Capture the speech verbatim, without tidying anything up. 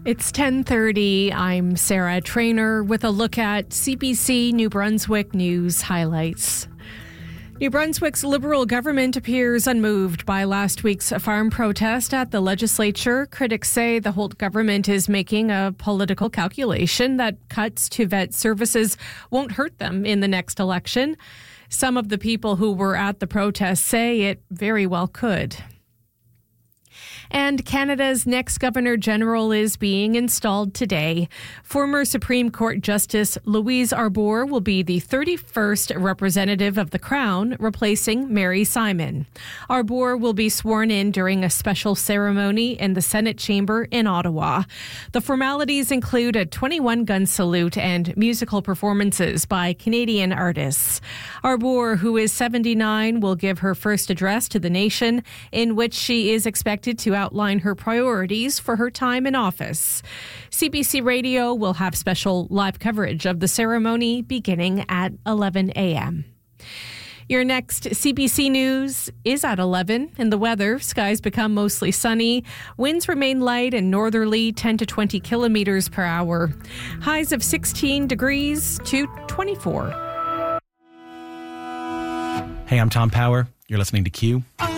It's ten thirty. I'm Sarah Trainer with a look at C B C New Brunswick news highlights. New Brunswick's Liberal government appears unmoved by last week's farm protest at the legislature. Critics say the Holt government is making a political calculation that cuts to vet services won't hurt them in the next election. Some of the people who were at the protest say it very well could. And Canada's next Governor General is being installed today. Former Supreme Court Justice Louise Arbour will be the thirty-first representative of the Crown, replacing Mary Simon. Arbour will be sworn in during a special ceremony in the Senate chamber in Ottawa. The formalities include a twenty-one gun salute and musical performances by Canadian artists. Arbour, who is seventy-nine, will give her first address to the nation, in which she is expected to outline her priorities for her time in office. C B C Radio will have special live coverage of the ceremony beginning at eleven a.m. Your next C B C News is at eleven. In the weather, skies become mostly sunny. Winds remain light and northerly, ten to twenty kilometers per hour. Highs of sixteen degrees to twenty-four. Hey, I'm Tom Power. You're listening to Q.